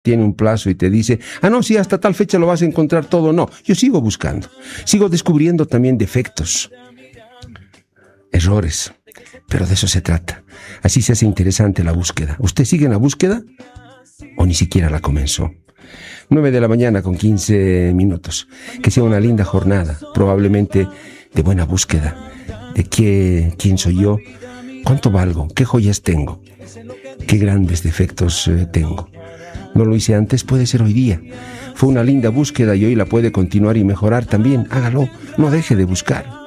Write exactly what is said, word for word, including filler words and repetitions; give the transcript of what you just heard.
tiene un plazo y te dice, ah, no, sí, hasta tal fecha lo vas a encontrar todo. No, yo sigo buscando, sigo descubriendo también defectos, errores, pero de eso se trata. Así se hace interesante la búsqueda. ¿Usted sigue en la búsqueda o ni siquiera la comenzó? nueve de la mañana con quince minutos. Que sea una linda jornada, probablemente de buena búsqueda, de qué, quién soy yo, cuánto valgo, qué joyas tengo, qué grandes defectos eh, tengo. No lo hice antes, puede ser hoy día. Fue una linda búsqueda y hoy la puede continuar y mejorar también. Hágalo, no deje de buscar.